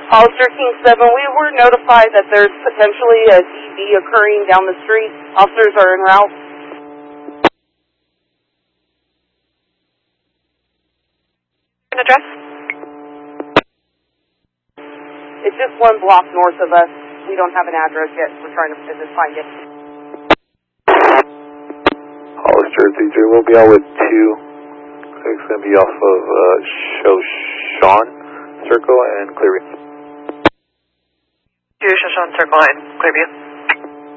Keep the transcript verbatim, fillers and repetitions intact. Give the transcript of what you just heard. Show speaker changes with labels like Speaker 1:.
Speaker 1: Officer King seven, we were notified that there's potentially a D V occurring down the street. Officers are en route.
Speaker 2: An address?
Speaker 1: It's just one block north of us. We don't have an address yet. We're trying to just find it.
Speaker 3: Hollister three three, we'll be out with two. It's going to be off of uh, Shoshone Circle and Clearview.
Speaker 2: Two Shoshone Circle and Clearview.